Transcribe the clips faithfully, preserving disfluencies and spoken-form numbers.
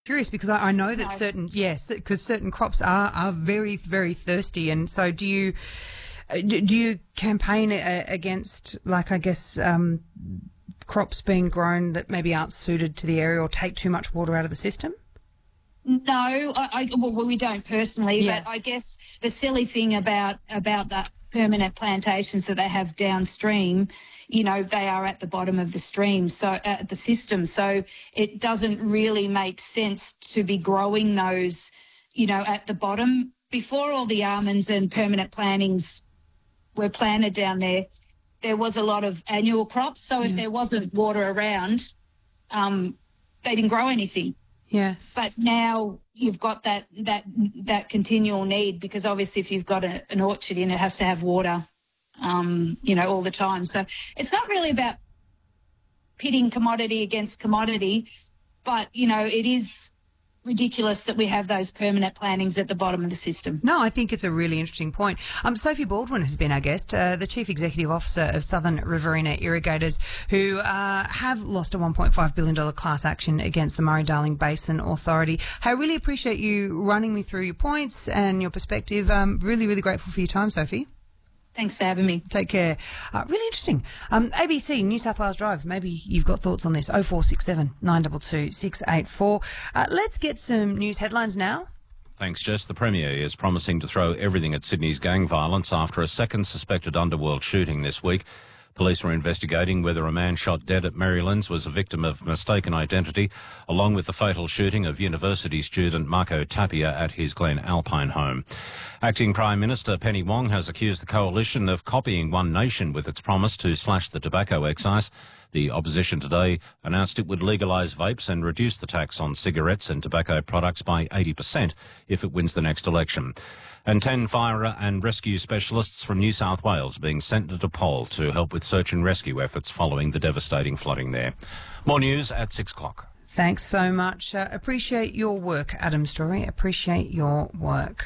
Curious because I, I know that No. certain, yes, because certain crops are, are very, very thirsty. And so do you, uh, do do you campaign uh, against, like, I guess, um, crops being grown that maybe aren't suited to the area or take too much water out of the system? No, I, I, well, we don't personally, Yeah. but I guess the silly thing about about the permanent plantations that they have downstream, you know, they are at the bottom of the stream, so uh, the system. So it doesn't really make sense to be growing those, you know, at the bottom. Before all the almonds and permanent plantings were planted down there, there was a lot of annual crops. So if there wasn't water around, um, they didn't grow anything. Yeah. But now you've got that that that continual need, because obviously if you've got a, an orchard in, it has to have water, um, you know, all the time. So it's not really about pitting commodity against commodity, but, you know, it is ridiculous that we have those permanent plantings at the bottom of the system. No, I think it's a really interesting point. Um, Sophie Baldwin has been our guest, uh, the Chief Executive Officer of Southern Riverina Irrigators, who uh, have lost a one point five billion dollars class action against the Murray-Darling Basin Authority. Hey, I really appreciate you running me through your points and your perspective. Um, really, really grateful for your time, Sophie. Thanks for having me. Take care. Uh, really interesting. Um, A B C, New South Wales Drive. Maybe you've got thoughts on this. oh four six seven, nine two two, six eight four. Uh, let's get some news headlines now. Thanks, Jess. The Premier is promising to throw everything at Sydney's gang violence after a second suspected underworld shooting this week. Police are investigating whether a man shot dead at Marylands was a victim of mistaken identity, along with the fatal shooting of university student Marco Tapia at his Glen Alpine home. Acting Prime Minister Penny Wong has accused the coalition of copying One Nation with its promise to slash the tobacco excise. The opposition today announced it would legalise vapes and reduce the tax on cigarettes and tobacco products by eighty percent if it wins the next election. And ten fire and rescue specialists from New South Wales being sent to Nepal to help with search and rescue efforts following the devastating flooding there. More news at six o'clock. Thanks so much. Uh, appreciate your work, Adam Story. Appreciate your work.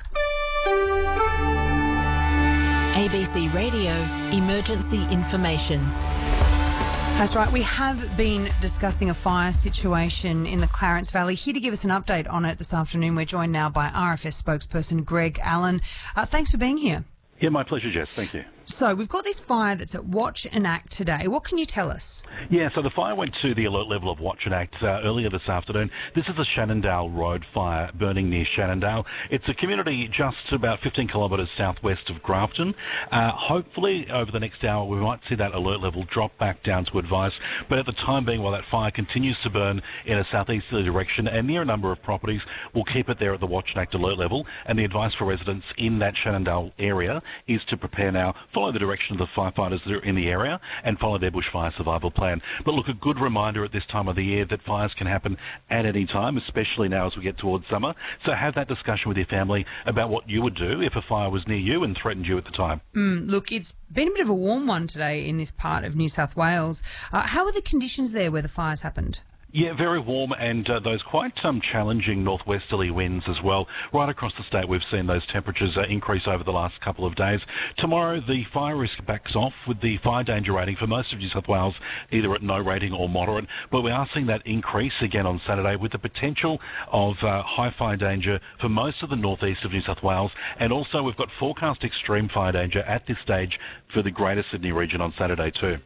A B C Radio Emergency Information. That's right. We have been discussing a fire situation in the Clarence Valley. Here to give us an update on it this afternoon, we're joined now by R F S spokesperson Greg Allen. Uh, thanks for being here. Yeah, my pleasure, Jess. Thank you. So we've got this fire that's at Watch and Act today. What can you tell us? Yeah, so the fire went to the alert level of Watch and Act uh, earlier this afternoon. This is the Shannondale Road fire burning near Shannondale. It's a community just about fifteen kilometres southwest of Grafton. Uh, hopefully, over the next hour, we might see that alert level drop back down to advice. But at the time being, while that fire continues to burn in a southeasterly direction and near a number of properties, we'll keep it there at the Watch and Act alert level. And the advice for residents in that Shannondale area is to prepare now, follow the direction of the firefighters that are in the area and follow their bushfire survival plan. But look, a good reminder at this time of the year that fires can happen at any time, especially now as we get towards summer. So have that discussion with your family about what you would do if a fire was near you and threatened you at the time. Mm, look, it's been a bit of a warm one today in this part of New South Wales. Uh, how are the conditions there where the fires happened? Yeah, very warm and uh, those quite um, challenging northwesterly winds as well. Right across the state we've seen those temperatures uh, increase over the last couple of days. Tomorrow the fire risk backs off with the fire danger rating for most of New South Wales either at no rating or moderate, but we are seeing that increase again on Saturday with the potential of uh, high fire danger for most of the northeast of New South Wales, and also we've got forecast extreme fire danger at this stage for the Greater Sydney region on Saturday too.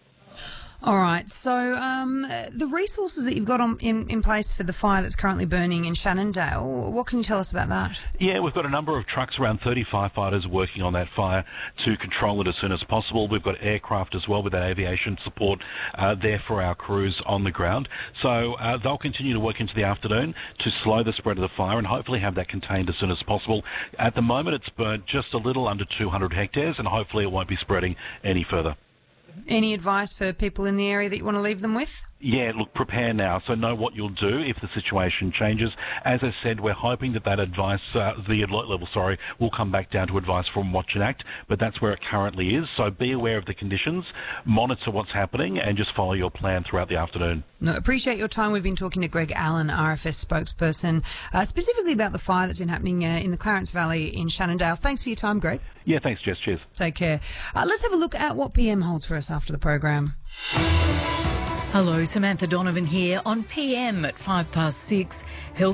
All right, so um, the resources that you've got on, in, in place for the fire that's currently burning in Shannondale, what can you tell us about that? Yeah, we've got a number of trucks, around thirty firefighters working on that fire to control it as soon as possible. We've got aircraft as well with that aviation support uh, there for our crews on the ground. So uh, they'll continue to work into the afternoon to slow the spread of the fire and hopefully have that contained as soon as possible. At the moment, it's burnt just a little under two hundred hectares and hopefully it won't be spreading any further. Any advice for people in the area that you want to leave them with? Yeah, look, prepare now. So know what you'll do if the situation changes. As I said, we're hoping that that advice, uh, the alert level, sorry, will come back down to advice from Watch and Act, but that's where it currently is. So be aware of the conditions, monitor what's happening, and just follow your plan throughout the afternoon. No, appreciate your time. We've been talking to Greg Allen, R F S spokesperson, uh, specifically about the fire that's been happening uh, in the Clarence Valley in Shannondale. Thanks for your time, Greg. Yeah, thanks, Jess. Cheers. Take care. Uh, let's have a look at what P M holds for us after the program. Hello, Samantha Donovan here on P M at five past six. Health